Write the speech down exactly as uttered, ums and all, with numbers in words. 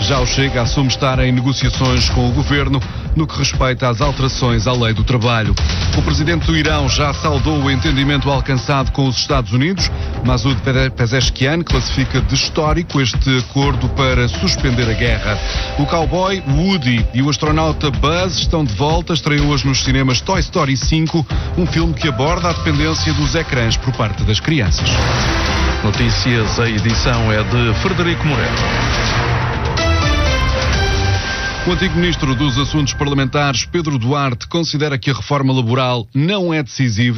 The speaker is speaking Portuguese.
Já o Chega assume estar em negociações com o governo no que respeita às alterações à lei do trabalho. O presidente do Irão já saudou o entendimento alcançado com os Estados Unidos. Masoud Pezeshkian classifica de histórico este acordo para suspender a guerra. O cowboy Woody e o astronauta Buzz estão de volta. Estreou hoje nos cinemas Toy Story cinco, um filme que aborda a dependência dos ecrãs por parte das crianças. Notícias, a edição é de Frederico Moreira. O antigo ministro dos Assuntos Parlamentares, Pedro Duarte, considera que a reforma laboral não é decisiva